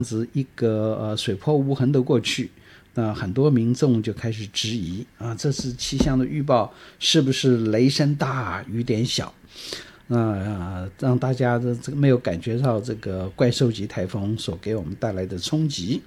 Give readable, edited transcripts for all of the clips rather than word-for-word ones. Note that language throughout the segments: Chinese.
子一个水波无痕的过去，那很多民众就开始质疑啊，这次气象的预报是不是雷声大雨点小？让大家的这个没有感觉到这个怪兽级台风所给我们带来的冲击。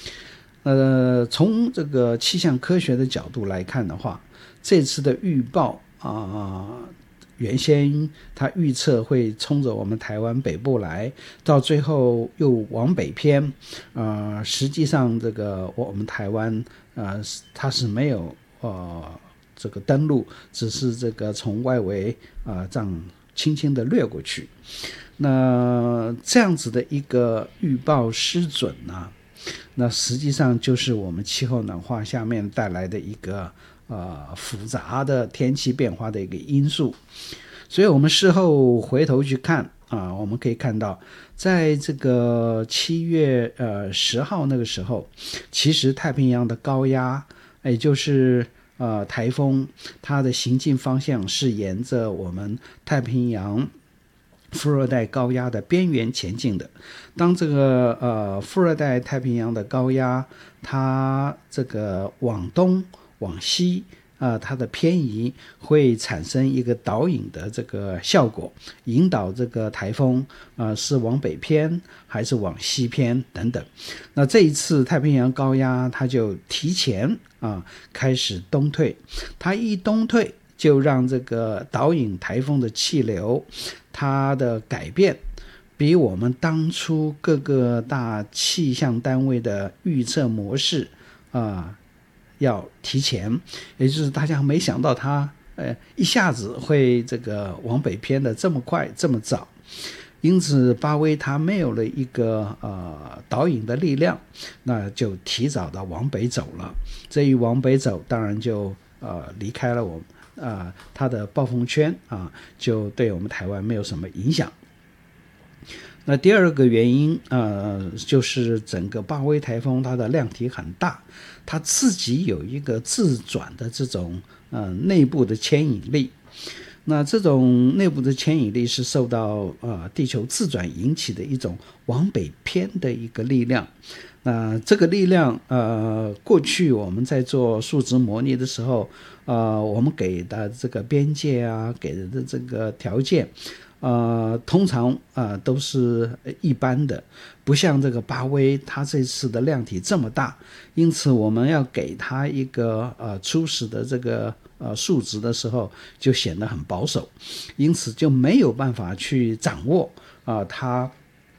从这个气象科学的角度来看的话，这次的预报原先他预测会冲着我们台湾北部来，到最后又往北偏，实际上这个我们台湾它是没有这个登陆，只是这个从外围这样轻轻的掠过去。那这样子的一个预报失准呢，那实际上就是我们气候暖化下面带来的一个复杂的天气变化的一个因素。所以我们事后回头去看我们可以看到，在这个7月10号那个时候，其实太平洋的高压，也就是台风，它的行进方向是沿着我们太平洋副热带高压的边缘前进的。当这个副热带太平洋的高压它这个往东往西它的偏移会产生一个导引的这个效果，引导这个台风是往北偏还是往西偏等等。那这一次太平洋高压它就提前开始东退，它一东退就让这个导引台风的气流它的改变比我们当初各个大气象单位的预测模式要提前，也就是大家没想到它一下子会这个往北偏的这么快这么早，因此巴威它没有了一个导引的力量，那就提早的往北走了。这一往北走，当然就离开了我们它的暴风圈就对我们台湾没有什么影响。那第二个原因就是整个巴威台风它的量体很大，它自己有一个自转的这种内部的牵引力。那这种内部的牵引力是受到地球自转引起的一种往北偏的一个力量。那这个力量过去我们在做数值模拟的时候我们给的这个边界给的这个条件通常都是一般的，不像这个巴威它这次的量体这么大，因此我们要给它一个初始的这个数值的时候就显得很保守，因此就没有办法去掌握它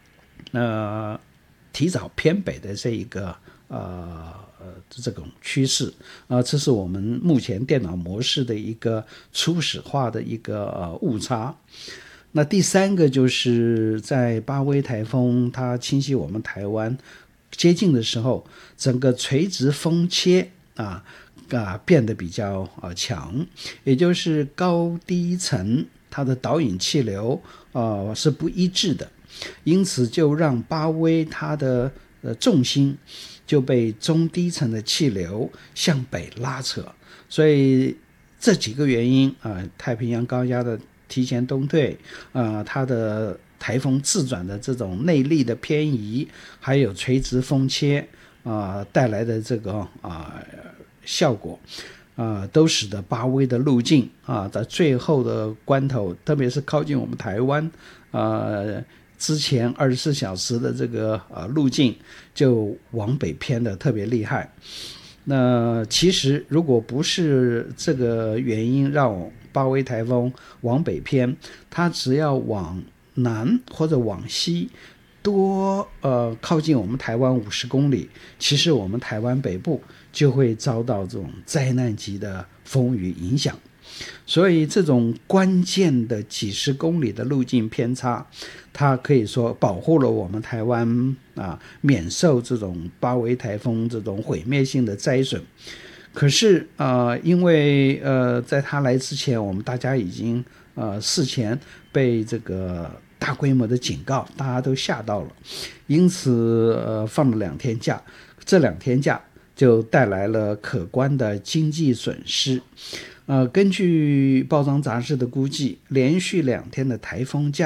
提早偏北的这一个这种趋势这是我们目前电脑模式的一个初始化的一个误差。那第三个就是在巴威台风它侵袭我们台湾接近的时候，整个垂直风切变得比较强，也就是高低层它的导引气流是不一致的，因此就让巴威它的重心就被中低层的气流向北拉扯。所以这几个原因太平洋高压的提前东退它的台风自转的这种内力的偏移，还有垂直风切带来的这个效果都使得巴威的路径在最后的关头，特别是靠近我们台湾之前24小时的这个路径就往北偏的特别厉害。那其实如果不是这个原因让巴威台风往北偏，它只要往南或者往西多靠近我们台湾50公里，其实我们台湾北部就会遭到这种灾难级的风雨影响。所以这种关键的几十公里的路径偏差，它可以说保护了我们台湾免受这种巴威台风这种毁灭性的灾损。可是因为在它来之前，我们大家已经事前被这个大规模的警告，大家都吓到了，因此放了2天假，这2天假就带来了可观的经济损失。根据报章杂志的估计，连续2天的台风假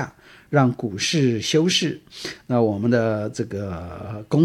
让股市休市。那我们的这个